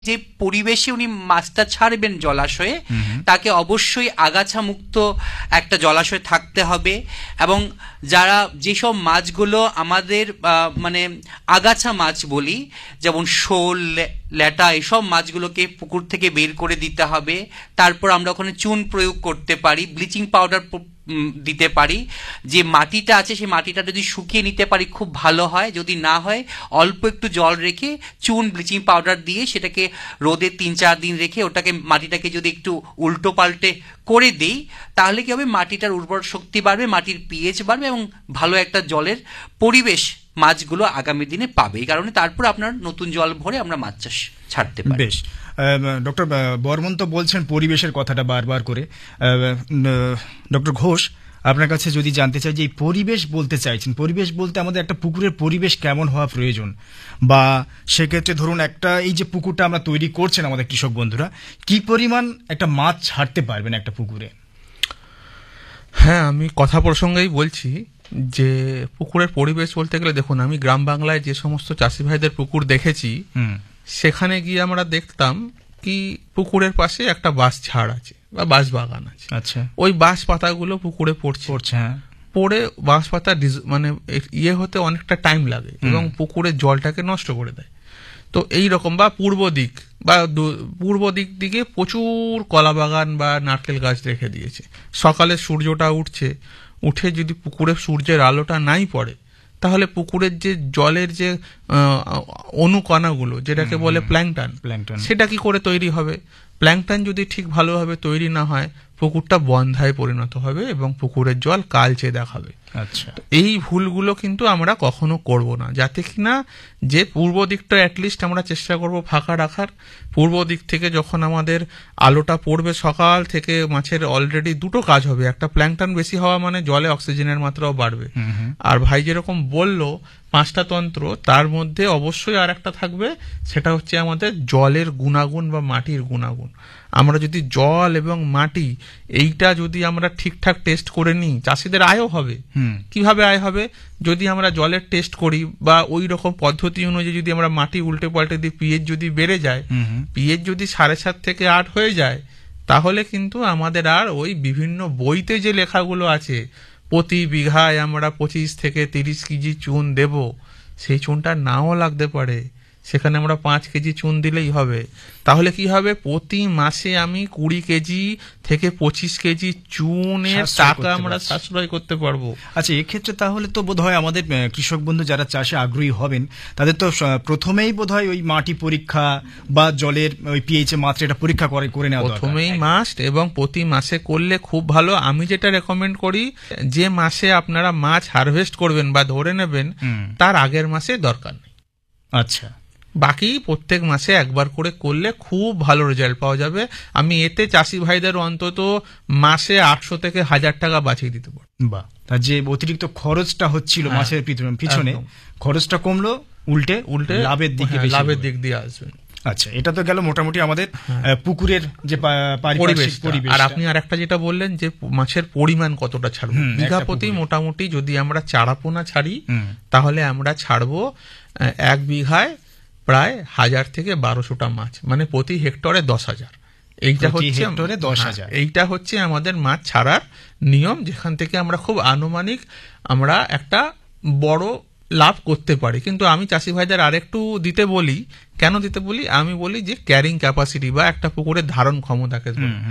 যে পরিবেশে উনি মাছটা ছাড়বেন জলাশয়ে, তাকে অবশ্যই আগাছা মুক্ত একটা জলাশয় থাকতে হবে। এবং যারা যেসব মাছগুলো আমাদের মানে আগাছা মাছ বলি, যেমন শোল, ল্যাটা, এসব মাছগুলোকে পুকুর থেকে বের করে দিতে হবে। তারপর আমরা ওখানে চুন প্রয়োগ করতে পারি, ব্লিচিং পাউডার দিতে পারি। যে মাটিটা আছে সেই মাটিটা যদি শুকিয়ে নিতে পারি খুব ভালো হয়, যদি না হয় অল্প একটু জল রেখে চুন, ব্লিচিং পাউডার দিয়ে সেটাকে রোদে 3-4 দিন রেখে ওটাকে মাটিটাকে যদি একটু উল্টো পাল্টে করে দিই, তাহলে কি হবে, মাটিটার উর্বর শক্তি বাড়বে, মাটির পিএইচ বাড়বে এবং ভালো একটা জলের পরিবেশ মাছগুলো আগামী দিনে পাবে। এই কারণে তারপর আপনার নতুন জল ভরে আমরা মাছ চাষ ছাড়তে পারি। বেশ, ডক্টর বর্মন তো বলছেন পরিবেশের কথাটা বারবার করে। ডক্টর ঘোষ, আপনার কাছে যদি জানতে চাই যে এই পরিবেশ বলতে চাইছেন, পরিবেশ বলতে আমাদের একটা পুকুরের পরিবেশ কেমন হওয়া প্রয়োজন, বা সেক্ষেত্রে ধরুন একটা এই যে পুকুরটা আমরা তৈরি করছেন আমাদের কৃষক বন্ধুরা, কি পরিমাণ একটা মাছ ছাড়তে পারবেন একটা পুকুরে? হ্যাঁ, আমি কথা প্রসঙ্গেই বলছি যে পুকুরের পরিবেশ বলতে গেলে দেখুন, আমি গ্রাম বাংলায় যে সমস্ত চাষি ভাইদের পুকুর দেখেছি, সেখানে গিয়ে আমরা দেখতাম কি পুকুরের পাশে একটা বাঁশ ঝাড় আছে বা বাঁশ বাগান আছে। আচ্ছা, ওই বাঁশ পাতাগুলো পুকুরে পড়ছে, হ্যাঁ, পড়ে বাঁশ পাতা মানে হতে অনেকটা টাইম লাগে এবং পুকুরের জলটাকে নষ্ট করে দেয়। তো এই রকম, বা পূর্ব দিক দিকে প্রচুর কলা বাগান বা নারকেল গাছ রেখে দিয়েছে। সকালে সূর্যটা উঠে যদি পুকুরে সূর্যের আলোটা নাই পড়ে, তাহলে পুকুরের যে জলের যে অনুকণাগুলো, যেটাকে বলে প্ল্যাঙ্কটন, সেটা কি করে তৈরি হবে? প্ল্যাঙ্কটন যদি ঠিক ভালোভাবে তৈরি না হয়, পুকুরটা বন্ধায় পরিণত হবে এবং পুকুরের জল কালচে দেখাবে। আচ্ছা, এই ভুলগুলো কিন্তু আমরা কখনো করব না, যাতে কিনা যে পূর্ব দিকটা অ্যাটলিস্ট আমরা চেষ্টা করব ফাঁকা রাখার। পূর্ব দিক থেকে যখন আমাদের আলোটা পড়বে সকাল থেকে, মাছের অলরেডি দুটো কাজ হবে। একটা, প্ল্যাঙ্কটন বেশি হওয়া মানে জলে অক্সিজেনের মাত্রাও বাড়বে। আর ভাই যেরকম বলল 5টা তন্ত্র, তার মধ্যে অবশ্যই আর একটা থাকবে, সেটা হচ্ছে আমাদের জলের গুণাগুণ বা মাটির গুণাগুণ। আমরা যদি জল এবং মাটি এইটা যদি আমরা ঠিকঠাক টেস্ট করে নিই, চাষিদের আয়ও হবে। কিভাবে আয় হবে? যদি আমরা জলের টেস্ট করি বা ওই রকম পদ্ধতি অনুযায়ী যদি আমরা মাটি উল্টে পাল্টে দিই, পিএইচ যদি বেড়ে যায়, পিএইচ যদি 7.5 থেকে 8 হয়ে যায়, তাহলে কিন্তু আমাদের আর ওই বিভিন্ন বইতে যে লেখাগুলো আছে প্রতি বিঘায় আমরা 25 থেকে 30 কেজি চুন দেব, সেই চুনটা নাও লাগতে পারে। সেখানে আমরা 5 কেজি চুন দিলেই হবে। তাহলে কি হবে, প্রতি মাসে আমি 20 কেজি থেকে 25 কেজি চুনের টাকা আমরা সাশ্রয় করতে পারবো। আচ্ছা, এক্ষেত্রে তাহলে তো বোধহয় আমাদের কৃষক বন্ধু যারা চাষে আগ্রহী হবেন, তাদের তো প্রথমেই বোধহয় ওই মাটি পরীক্ষা বা জলের ওই পিএইচ মাত্রাটা পরীক্ষা করে নেওয়া দরকার। প্রথমেই মাস্ট, এবং প্রতি মাসে করলে খুব ভালো। আমি যেটা রেকমেন্ড করি, যে মাসে আপনারা মাছ হারভেস্ট করবেন বা ধরে নেবেন, তার আগের মাসে দরকার নেই। আচ্ছা, বাকি প্রত্যেক মাসে একবার করে করলে খুব ভালো রেজাল্ট পাওয়া যাবে। আমি এতে চাষি ভাইদের অন্তত মাসে 800 থেকে 1000 টাকা বাঁচিয়ে দিতে পারবো। বাহ, তার যে অতিরিক্ত খরচটা হচ্ছিল মাছের পিছনে, খরচটা কমলো, উল্টে লাভের দিক দিয়ে আসবে। আচ্ছা, এটা তো গেল মোটামুটি আমাদের পুকুরের যে পরিবেশ। আর আপনি আর একটা যেটা বললেন যে মাছের পরিমাণ কতটা ছাড়বো, বিঘা প্রতি মোটামুটি যদি আমরা চারাপোনা ছাড়ি, তাহলে আমরা ছাড়বো 1 বিঘায় প্রায় 1000 থেকে 1200টা মাছ, মানে প্রতি হেক্টরে 10,000। এইটা হচ্ছে 10,000। এইটা হচ্ছে আমাদের মাছ ছাড়ার নিয়ম, যেখান থেকে আমরা খুব আনুমানিক আমরা একটা বড় লাভ করতে পারি। কিন্তু আমি চাষি ভাইদের আরেকটু দিতে বলি। কেন দিতে বলি? আমি বলি যে ক্যারিং ক্যাপাসিটি বা একটা পুকুরের ধারণ ক্ষমতাকে।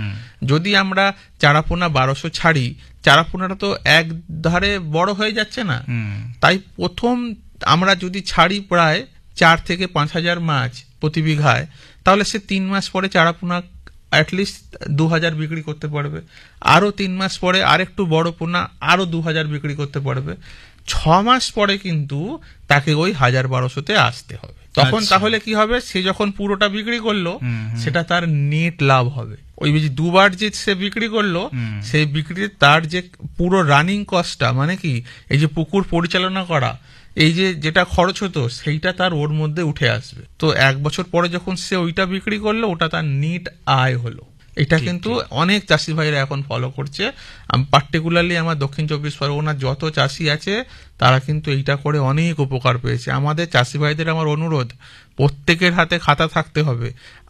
যদি আমরা চারাপোনা 1200 ছাড়ি, চারাপোনাটা তো এক ধারে বড় হয়ে যাচ্ছে না। তাই প্রথম আমরা যদি ছাড়ি প্রায় 4 থেকে 5,000 মাছ প্রতি বিঘায়, তাহলে সে 3 মাস পরে চারাপোনা অ্যাটলিস্ট 2000 বিক্রি করতে পারবে। আরো 3 মাস পরে আরেকটু বড় পোনা আরো 2000 বিক্রি করতে পারবে। 6 মাস পরে কিন্তু তাকে ওই 1000-1200-তে আসতে হবে। তখন তাহলে কি হবে, সে যখন পুরোটা বিক্রি করলো, সেটা তার নেট লাভ হবে। ওই দুবার যে সে বিক্রি করলো, সেই বিক্রির তার যে পুরো রানিং কস্টটা, মানে কি এই যে পুকুর পরিচালনা করা, এই যেটা খরচ হতো, সেইটা তার ওর মধ্যে উঠে আসবে। তো 1 বছর পরে যখন সে ওইটা বিক্রি করলো, ওটা তার নিট আয় হলো। এটা কিন্তু অনেক চাষি ভাইরা এখন ফলো করছে। পার্টিকুলারলি আমার দক্ষিণ 24 পরগনার যত চাষি আছে তারা কিন্তু এইটা করে অনেক উপকার পেয়েছে। আমাদের চাষি ভাইদের আমার অনুরোধ, প্রত্যেকের হাতে খাতা থাকতে হবে।